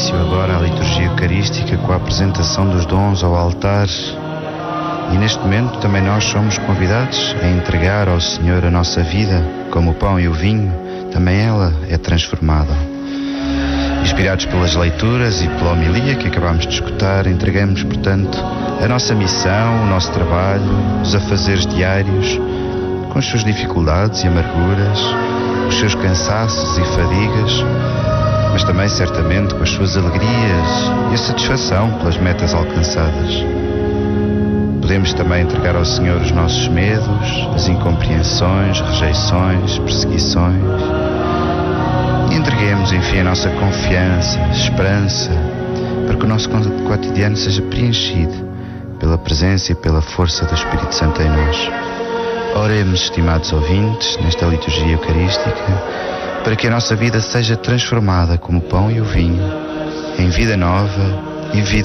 início agora à liturgia eucarística com a apresentação dos dons ao altar. E neste momento também nós somos convidados a entregar ao Senhor a nossa vida, como o pão e o vinho, também ela é transformada. Inspirados pelas leituras e pela homilia que acabámos de escutar, entregamos, portanto, a nossa missão, o nosso trabalho, os afazeres diários, com as suas dificuldades e amarguras, os seus cansaços e fadigas, mas também certamente com as suas alegrias e a satisfação pelas metas alcançadas. Podemos também entregar ao Senhor os nossos medos, as incompreensões, rejeições, perseguições. E entreguemos, enfim, a nossa confiança, esperança, para que o nosso cotidiano seja preenchido pela presença e pela força do Espírito Santo em nós. Oremos, estimados ouvintes, nesta liturgia eucarística, para que a nossa vida seja transformada como o pão e o vinho, em vida nova e vida